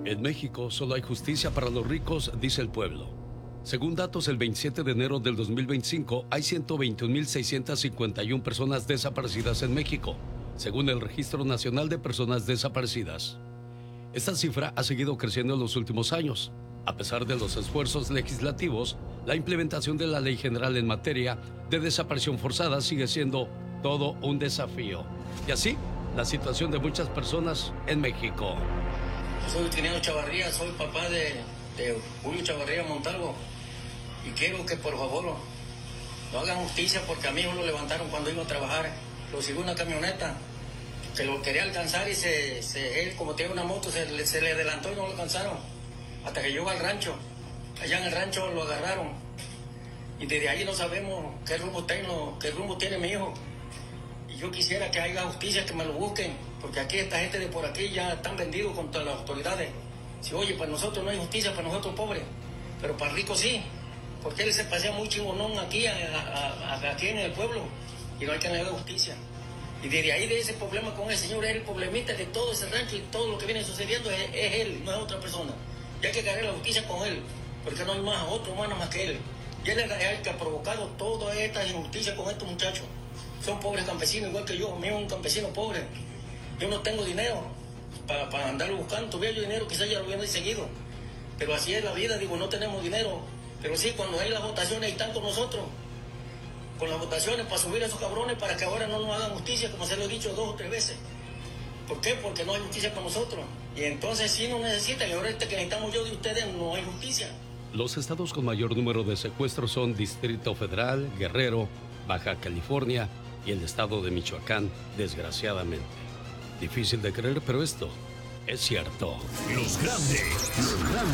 En México solo hay justicia para los ricos, dice el pueblo. Según datos, el 27 de enero del 2025 hay 121.651 personas desaparecidas en México, según el Registro Nacional de Personas Desaparecidas. Esta cifra ha seguido creciendo en los últimos años. A pesar de los esfuerzos legislativos, la implementación de la Ley General en materia de desaparición forzada sigue siendo todo un desafío. Y así, la situación de muchas personas en México. Soy ingeniero Chavarría, soy papá de Julio Chavarría Montalvo. Y quiero que por favor no hagan justicia porque a mi hijo lo levantaron cuando iba a trabajar. Lo siguió una camioneta que lo quería alcanzar y él como tiene una moto se le adelantó y no lo alcanzaron. Hasta que llegó al rancho. Allá en el rancho lo agarraron. Y desde ahí no sabemos qué rumbo tiene mi hijo. Y yo quisiera que haya justicia, que me lo busquen. Porque aquí esta gente de por aquí ya están vendidos contra las autoridades. Si oye, para nosotros no hay justicia, para nosotros pobres. Pero para el rico sí. Porque él se pasea muy chingonón aquí en el pueblo. Y no hay que le haga justicia. Y desde ahí de ese problema con el señor, es el problemita de todo ese rancho y todo lo que viene sucediendo es él, no es otra persona. Y hay que cargar la justicia con él, porque no hay más otro humano más que él. Y él es el que ha provocado toda esta injusticia con estos muchachos. Son pobres campesinos igual que yo, mío un campesino pobre. Yo no tengo dinero para andarlo buscando, tuviera yo dinero quizás ya lo hubiera seguido. Pero así es la vida, digo, no tenemos dinero. Pero sí, cuando hay las votaciones, están con nosotros. Con las votaciones para subir a esos cabrones para que ahora no nos hagan justicia, como se lo he dicho 2 o 3 veces. ¿Por qué? Porque no hay justicia para nosotros. Y entonces sí nos necesitan, y ahora que necesitamos yo de ustedes no hay justicia. Los estados con mayor número de secuestros son Distrito Federal, Guerrero, Baja California y el estado de Michoacán, desgraciadamente. Difícil de creer, pero esto es cierto. Los grandes